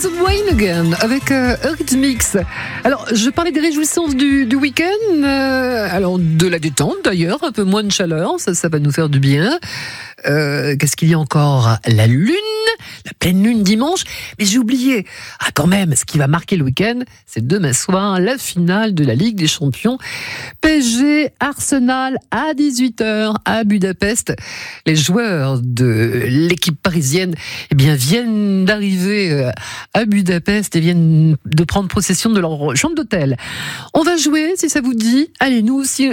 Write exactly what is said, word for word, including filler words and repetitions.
James Wayne again avec euh, Eurythmics. Alors, je parlais des réjouissances du, du week-end. Euh, alors, de la détente d'ailleurs, un peu moins de chaleur, ça, ça va nous faire du bien. Euh, qu'est-ce qu'il y a encore ? La lune, la pleine lune dimanche. Mais j'ai oublié. Ah, quand même, ce qui va marquer le week-end, c'est demain soir, la finale de la Ligue des Champions. P S G Arsenal à dix-huit heures à Budapest. Les joueurs de l'équipe parisienne, eh bien, viennent d'arriver à Budapest et viennent de prendre possession de leur chambre d'hôtel. On va jouer, si ça vous dit. Allez, nous aussi,